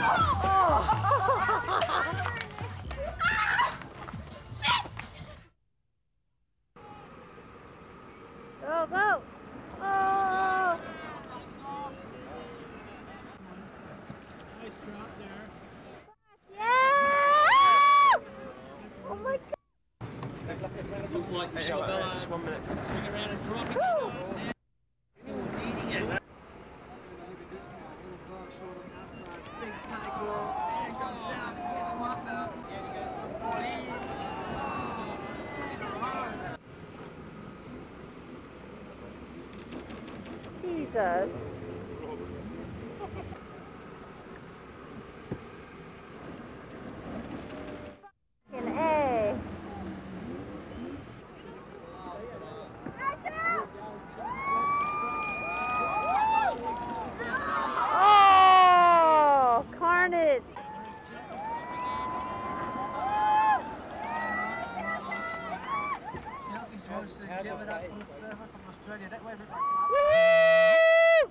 Go, go! Oh! Nice drop there. Yeah! Oh my God! Looks like Michelle. Just 1 minute. Bring around and dropping it. Anyone needing it? Big tackle. And goes down. Get him up out. Jesus. Fucking A. Oh, carnage. Chelsea George said, give it up for the server from Australia. That way, everybody. Woo!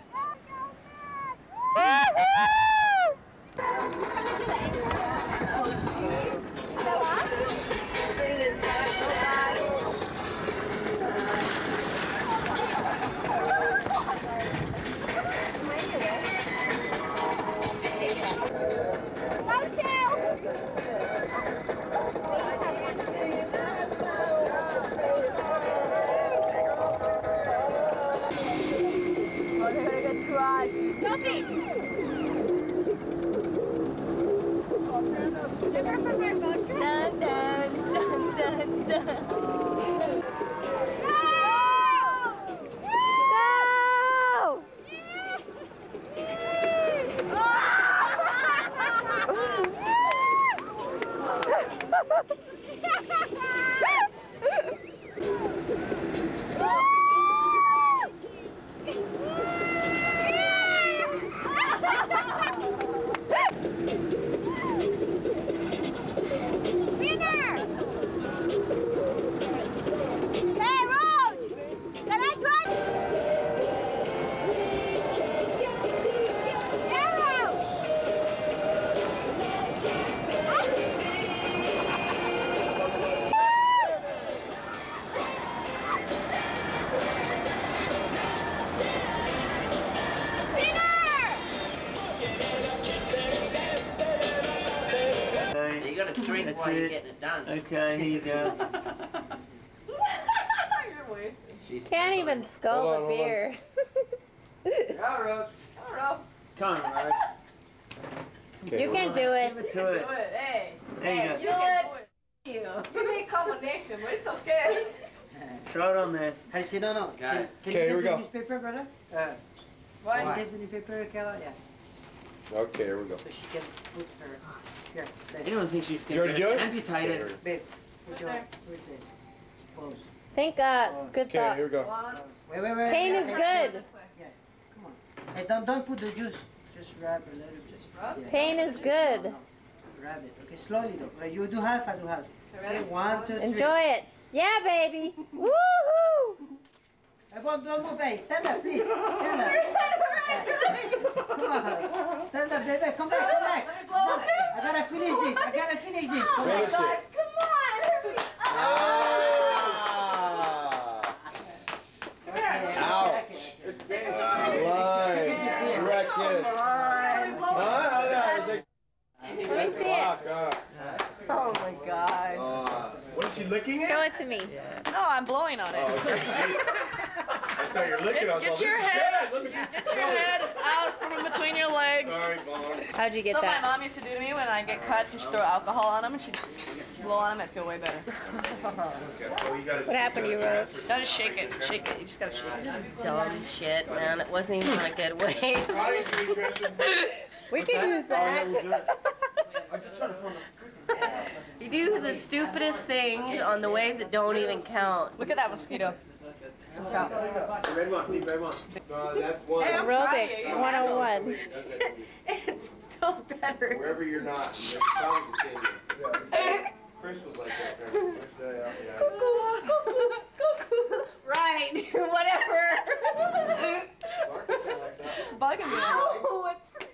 Sophie! Remember from our boat trip? Dun, dun, dun, dun, dun. Go! You got to drink while you're getting it done. Okay, here you go. You're wasted. She's Can't even scull the beer. Go, Roach. Go, Roach. Come on, Rose. You can do it. Give it You to can it. do it. Hey. There you Hey, go. you know what? You need combination, but it's okay. Throw it on there. Hey, see, no. Got Can it. you Okay, get here we the go. newspaper, brother? Why? Can you get the newspaper, Kayla? Yeah. Okay, here we go. So she can put her. Here, babe. Anyone thinks she's You going already do to it? amputate it? Babe, put Right your. there. Put it close. Think good Okay, thoughts. here we go. One. Wait. Pain is good. This way. Yeah, come on. Hey, don't put the juice. Just rub a little bit. Just rub? Yeah. Pain is good. No. Rub it. Okay, slowly though. Well, you do half, I do half. Okay, Okay, ready? 1, 2, 3. Enjoy it. Yeah, baby. Woohoo! Everyone, don't move. Hey, stand up, please. Stand up. Come on. Stand up, baby. Come back. Let me blow it. I gotta finish this. Come on. Finish it. Ah. Ouch. Line. Correct it. Let me see it. Oh my gosh. What is she licking it? Show it to me. No, I'm blowing on it. Oh, okay. I thought you were licking it. I was Get like, your this is head- good. Let me Get your head out from between your legs. Sorry, Vaughn. How'd you get So my that? mom used to do to me when I get cuts and she'd throw alcohol on them and she'd blow on them and feel way better. Okay, well, you gotta- What happened to you, Rose? No, just shake it. Shake it. You just gotta shake it. Dumb shit, man. It wasn't even in a good way. How did you transfer? We could use that. You do the stupidest things on the waves that don't even count. Look at that mosquito. Watch out. Red one, need red one. That's one. Hey, I'm proud of you. Aerobics You 101. It feels better. Wherever you're not, it sounds the same. Chris was like that. Right, whatever. It's just bugging me. Ow, it's